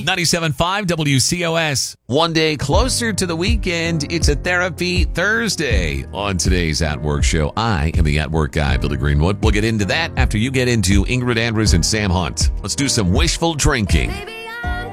97.5 WCOS. One day closer to the weekend, it's a Therapy Thursday on today's At Work show. I am the At Work guy, Billy Greenwood. We'll get into that after you get into Ingrid Andrews and Sam Hunt. Let's do some wishful drinking.